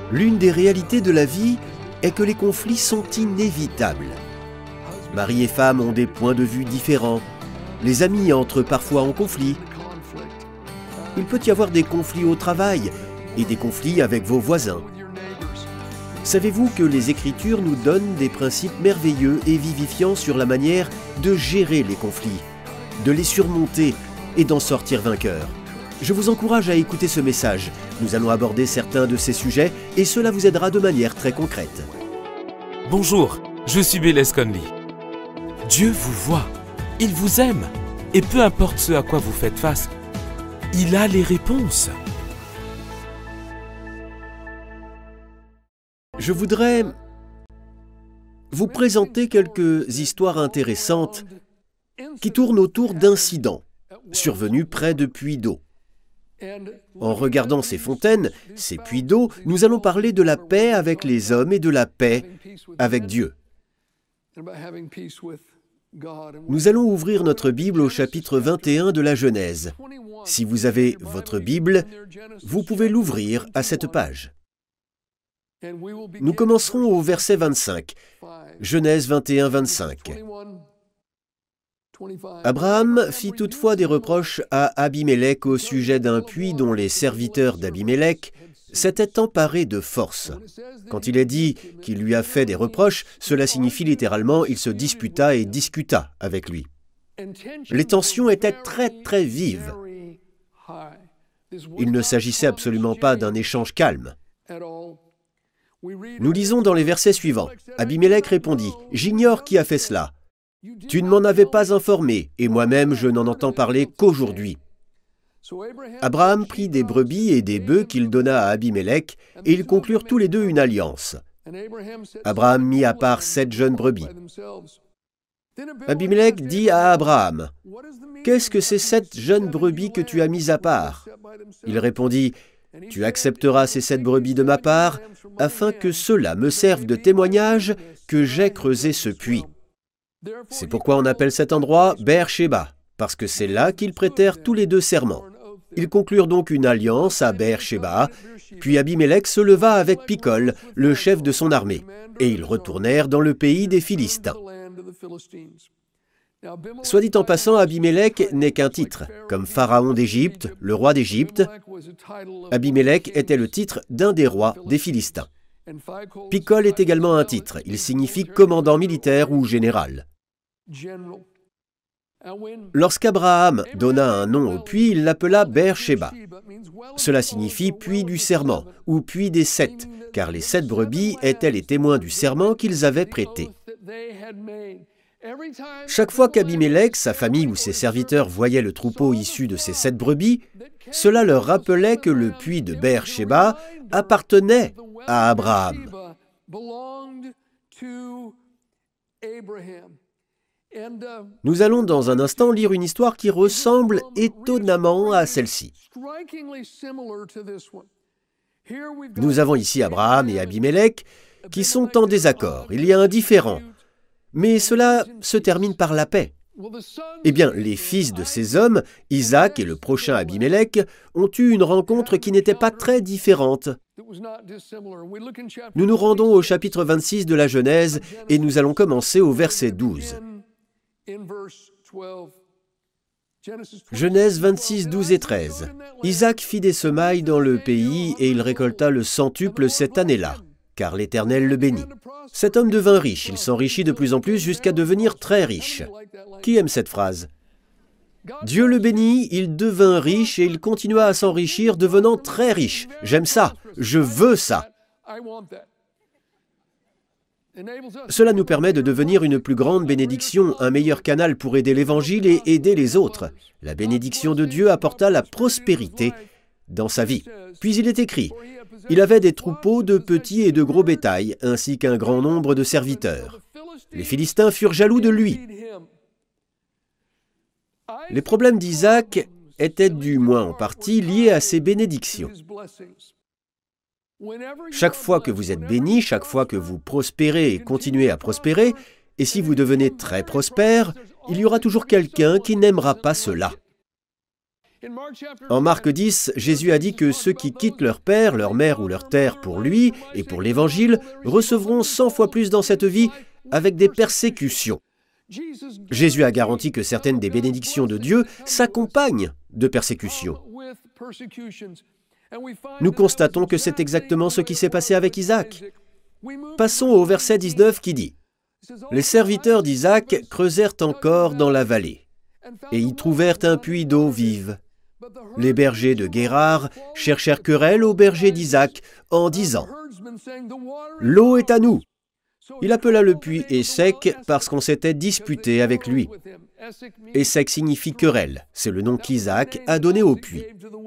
L'une des réalités de la vie est que les conflits sont inévitables. Mari et femme ont des points de vue différents. Les amis entrent parfois en conflit. Il peut y avoir des conflits au travail et des conflits avec vos voisins. Savez-vous que les Écritures nous donnent des principes merveilleux et vivifiants sur la manière de gérer les conflits, de les surmonter et d'en sortir vainqueur? Je vous encourage à écouter ce message. Nous allons aborder certains de ces sujets et cela vous aidera de manière très concrète. Bonjour, je suis Bélez Conley. Dieu vous voit, il vous aime et peu importe ce à quoi vous faites face, il a les réponses. Je voudrais vous présenter quelques histoires intéressantes qui tournent autour d'incidents survenus près de puits d'eau. En regardant ces fontaines, ces puits d'eau, nous allons parler de la paix avec les hommes et de la paix avec Dieu. Nous allons ouvrir notre Bible au chapitre 21 de la Genèse. Si vous avez votre Bible, vous pouvez l'ouvrir à cette page. Nous commencerons au verset 25, Genèse 21, 25. Abraham fit toutefois des reproches à Abimélec au sujet d'un puits dont les serviteurs d'Abimélec s'étaient emparés de force. Quand il est dit qu'il lui a fait des reproches, cela signifie littéralement il se disputa et discuta avec lui. Les tensions étaient très vives. Il ne s'agissait absolument pas d'un échange calme. Nous lisons dans les versets suivants. Abimélec répondit : « J'ignore qui a fait cela. Tu ne m'en avais pas informé, et moi-même je n'en entends parler qu'aujourd'hui. » Abraham prit des brebis et des bœufs qu'il donna à Abimélec, et ils conclurent tous les deux une alliance. Abraham mit à part 7 jeunes brebis. Abimélec dit à Abraham : « Qu'est-ce que ces 7 jeunes brebis que tu as mis à part ?» Il répondit : « Tu accepteras ces 7 brebis de ma part, afin que cela me serve de témoignage que j'ai creusé ce puits. » C'est pourquoi on appelle cet endroit Beer-Shéba, parce que c'est là qu'ils prêtèrent tous les deux serment. Ils conclurent donc une alliance à Beer-Shéba, puis Abimélec se leva avec Picol, le chef de son armée, et ils retournèrent dans le pays des Philistins. Soit dit en passant, Abimélec n'est qu'un titre. Comme Pharaon d'Égypte, le roi d'Égypte, Abimélec était le titre d'un des rois des Philistins. Picol est également un titre. Il signifie commandant militaire ou général. Lorsqu'Abraham donna un nom au puits, il l'appela Beer-Shéba. Cela signifie puits du serment ou puits des 7, car les 7 brebis étaient les témoins du serment qu'ils avaient prêté. Chaque fois qu'Abimélec, sa famille ou ses serviteurs voyaient le troupeau issu de ces 7 brebis, cela leur rappelait que le puits de Beer-Shéba appartenait à Abraham. Nous allons dans un instant lire une histoire qui ressemble étonnamment à celle-ci. Nous avons ici Abraham et Abimélec qui sont en désaccord. Il y a un différend. Mais cela se termine par la paix. Eh bien, les fils de ces hommes, Isaac et le prochain Abimélec, ont eu une rencontre qui n'était pas très différente. Nous nous rendons au chapitre 26 de la Genèse et nous allons commencer au verset 12. Genèse 26, 12 et 13. Isaac fit des semailles dans le pays et il récolta le centuple cette année-là, car l'Éternel le bénit. Cet homme devint riche, il s'enrichit de plus en plus jusqu'à devenir très riche. Qui aime cette phrase ? Dieu le bénit, il devint riche et il continua à s'enrichir, devenant très riche. J'aime ça, je veux ça. Cela nous permet de devenir une plus grande bénédiction, un meilleur canal pour aider l'Évangile et aider les autres. La bénédiction de Dieu apporta la prospérité dans sa vie. Puis il est écrit : il avait des troupeaux de petits et de gros bétail, ainsi qu'un grand nombre de serviteurs. Les Philistins furent jaloux de lui. Les problèmes d'Isaac étaient du moins en partie liés à ses bénédictions. Chaque fois que vous êtes béni, chaque fois que vous prospérez et continuez à prospérer, et si vous devenez très prospère, il y aura toujours quelqu'un qui n'aimera pas cela. En Marc 10, Jésus a dit que ceux qui quittent leur père, leur mère ou leur terre pour lui et pour l'Évangile recevront 100 fois plus dans cette vie avec des persécutions. Jésus a garanti que certaines des bénédictions de Dieu s'accompagnent de persécutions. Nous constatons que c'est exactement ce qui s'est passé avec Isaac. Passons au verset 19 qui dit « Les serviteurs d'Isaac creusèrent encore dans la vallée, et y trouvèrent un puits d'eau vive. Les bergers de Guérar cherchèrent querelle aux bergers d'Isaac en disant « L'eau est à nous ». Il appela le puits Ések parce qu'on s'était disputé avec lui. Ések signifie querelle, c'est le nom qu'Isaac a donné au puits.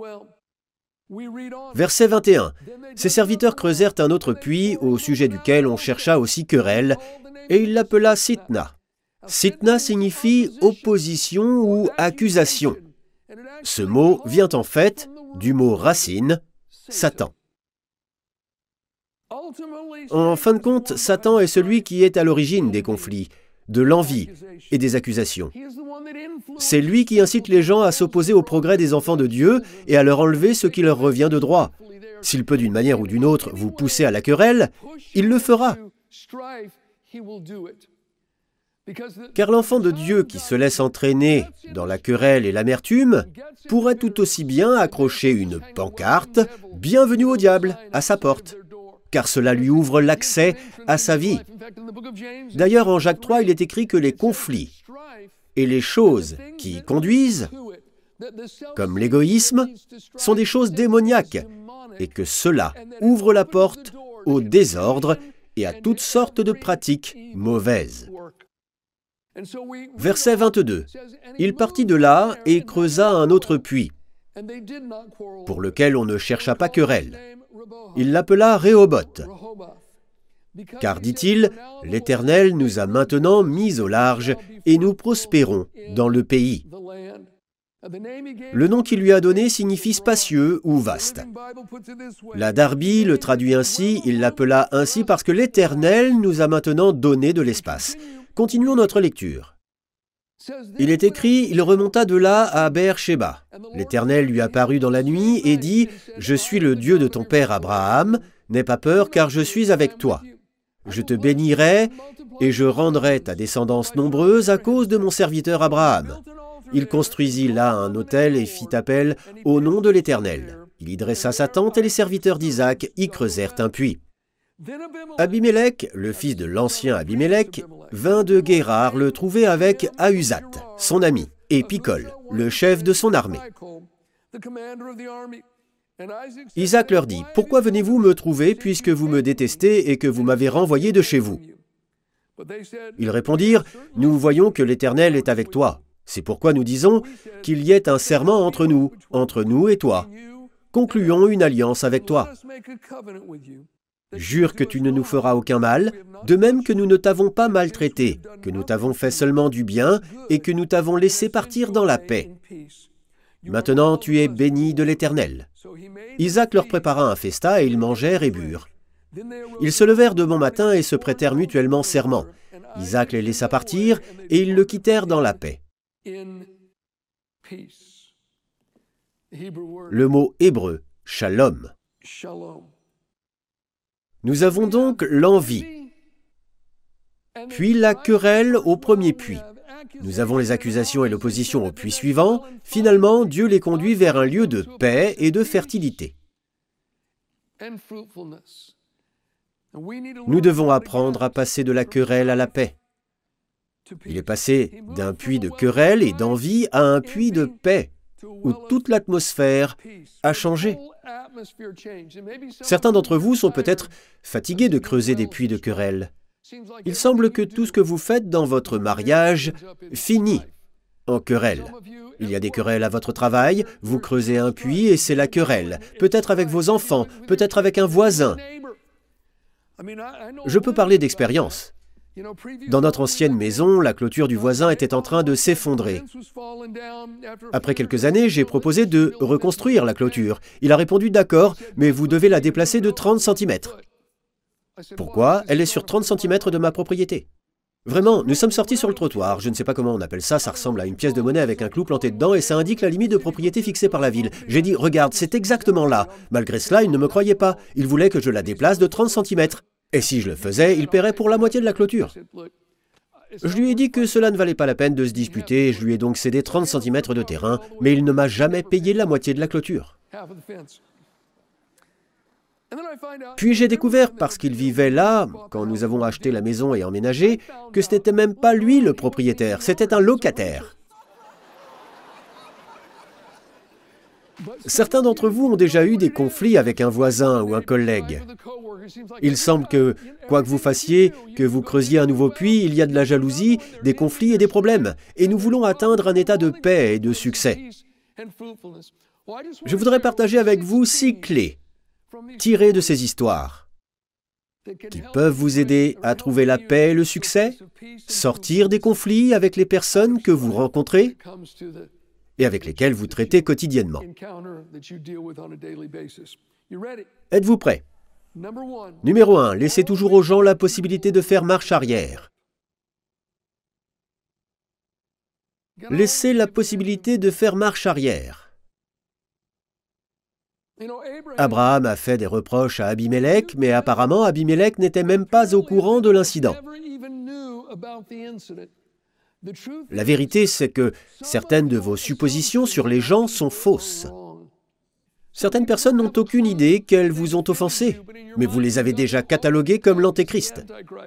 Verset 21. Ses serviteurs creusèrent un autre puits au sujet duquel on chercha aussi querelle, et il l'appela Sitna. Sitna signifie opposition ou accusation. Ce mot vient en fait du mot racine, Satan. En fin de compte, Satan est celui qui est à l'origine des conflits, de l'envie et des accusations. C'est lui qui incite les gens à s'opposer au progrès des enfants de Dieu et à leur enlever ce qui leur revient de droit. S'il peut d'une manière ou d'une autre vous pousser à la querelle, il le fera. Car l'enfant de Dieu qui se laisse entraîner dans la querelle et l'amertume pourrait tout aussi bien accrocher une pancarte « Bienvenue au diable » à sa porte, car cela lui ouvre l'accès à sa vie. D'ailleurs, en Jacques 3, il est écrit que les conflits et les choses qui y conduisent, comme l'égoïsme, sont des choses démoniaques et que cela ouvre la porte au désordre et à toutes sortes de pratiques mauvaises. Verset 22. Il partit de là et creusa un autre puits, pour lequel on ne chercha pas querelle. Il l'appela Rehoboth. Car, dit-il, l'Éternel nous a maintenant mis au large et nous prospérons dans le pays. Le nom qu'il lui a donné signifie spacieux ou vaste. La Darby le traduit ainsi, il l'appela ainsi parce que l'Éternel nous a maintenant donné de l'espace. Continuons notre lecture. Il est écrit, il remonta de là à Beer-Shéba. L'Éternel lui apparut dans la nuit et dit, « Je suis le Dieu de ton père Abraham, n'aie pas peur car je suis avec toi. Je te bénirai et je rendrai ta descendance nombreuse à cause de mon serviteur Abraham. » Il construisit là un autel et fit appel au nom de l'Éternel. Il y dressa sa tente et les serviteurs d'Isaac y creusèrent un puits. Abimélec, le fils de l'ancien Abimélec, vint de Guérar le trouver avec Ahuzat, son ami, et Picol, le chef de son armée. Isaac leur dit, « Pourquoi venez-vous me trouver puisque vous me détestez et que vous m'avez renvoyé de chez vous ?» Ils répondirent, « Nous voyons que l'Éternel est avec toi. C'est pourquoi nous disons qu'il y ait un serment entre nous et toi. Concluons une alliance avec toi. Jure que tu ne nous feras aucun mal, de même que nous ne t'avons pas maltraité, que nous t'avons fait seulement du bien et que nous t'avons laissé partir dans la paix. Maintenant tu es béni de l'Éternel. » Isaac leur prépara un festin et ils mangèrent et burent. Ils se levèrent de bon matin et se prêtèrent mutuellement serment. Isaac les laissa partir et ils le quittèrent dans la paix. Le mot hébreu, shalom. Nous avons donc l'envie, puis la querelle au premier puits. Nous avons les accusations et l'opposition au puits suivant. Finalement, Dieu les conduit vers un lieu de paix et de fertilité. Nous devons apprendre à passer de la querelle à la paix. Il est passé d'un puits de querelle et d'envie à un puits de paix, où toute l'atmosphère a changé. Certains d'entre vous sont peut-être fatigués de creuser des puits de querelle. Il semble que tout ce que vous faites dans votre mariage finit en querelle. Il y a des querelles à votre travail, vous creusez un puits et c'est la querelle. Peut-être avec vos enfants, peut-être avec un voisin. Je peux parler d'expérience. Dans notre ancienne maison, la clôture du voisin était en train de s'effondrer. Après quelques années, j'ai proposé de reconstruire la clôture. Il a répondu « D'accord, mais vous devez la déplacer de 30 cm. » Pourquoi? Elle est sur 30 cm de ma propriété. Vraiment, nous sommes sortis sur le trottoir, je ne sais pas comment on appelle ça, ça ressemble à une pièce de monnaie avec un clou planté dedans et ça indique la limite de propriété fixée par la ville. J'ai dit, regarde, c'est exactement là. Malgré cela, il ne me croyait pas. Il voulait que je la déplace de 30 cm. Et si je le faisais, il paierait pour la moitié de la clôture. Je lui ai dit que cela ne valait pas la peine de se disputer et je lui ai donc cédé 30 cm de terrain, mais il ne m'a jamais payé la moitié de la clôture. Puis j'ai découvert, parce qu'il vivait là, quand nous avons acheté la maison et emménagé, que ce n'était même pas lui le propriétaire, c'était un locataire. Certains d'entre vous ont déjà eu des conflits avec un voisin ou un collègue. Il semble que, quoi que vous fassiez, que vous creusiez un nouveau puits, il y a de la jalousie, des conflits et des problèmes. Et nous voulons atteindre un état de paix et de succès. Je voudrais partager avec vous 6 clés tirées de ces histoires qui peuvent vous aider à trouver la paix et le succès, sortir des conflits avec les personnes que vous rencontrez et avec lesquelles vous traitez quotidiennement. Êtes-vous prêts? Numéro 1, laissez toujours aux gens la possibilité de faire marche arrière. Laissez la possibilité de faire marche arrière. Abraham a fait des reproches à Abimélec, mais apparemment Abimélec n'était même pas au courant de l'incident. La vérité, c'est que certaines de vos suppositions sur les gens sont fausses. Certaines personnes n'ont aucune idée qu'elles vous ont offensé, mais vous les avez déjà cataloguées comme l'Antéchrist.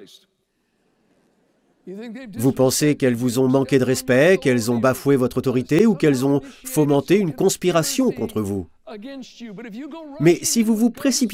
Vous pensez qu'elles vous ont manqué de respect, qu'elles ont bafoué votre autorité ou qu'elles ont fomenté une conspiration contre vous. Mais si vous vous précipitez